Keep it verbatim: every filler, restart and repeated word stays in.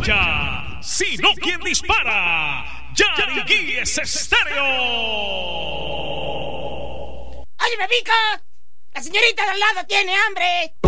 sospecha, sino quien dispara. Yariguíes Estéreo. ¡Oye, me pica! ¡La señorita de al lado tiene hambre!